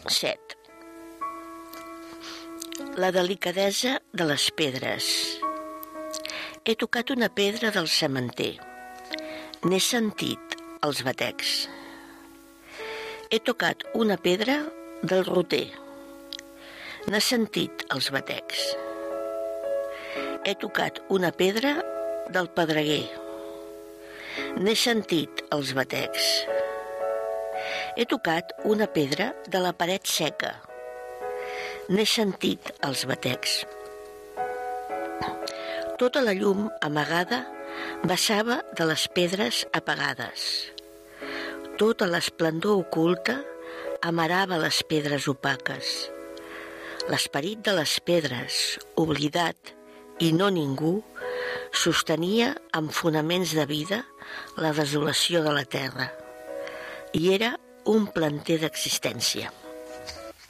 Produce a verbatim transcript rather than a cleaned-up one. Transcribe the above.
set. La delicadesa de les pedres. He tocat una pedra del sementer. N'he sentit els batecs. He tocat una pedra del roter. N'he sentit els batecs. He tocat una pedra del pedreguer. N'he sentit els batecs. He tocat una pedra de la paret seca. N'he sentit els batecs. Tota la llum amagada vessava de les pedres apagades. Tota l'esplendor oculta amarava les pedres opaques. L'esperit de les pedres, oblidat i no ningú, sostenia amb fonaments de vida la desolació de la terra. I era un planter d'existència.